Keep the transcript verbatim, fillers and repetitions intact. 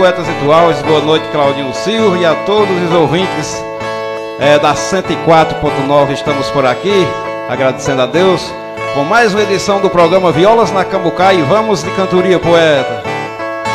Poetas Rituais, boa noite, Claudinho Silva, e a todos os ouvintes é, da cento e quatro ponto nove. Estamos por aqui, agradecendo a Deus, com mais uma edição do programa Violas na Cambucá, e vamos de cantoria, poeta.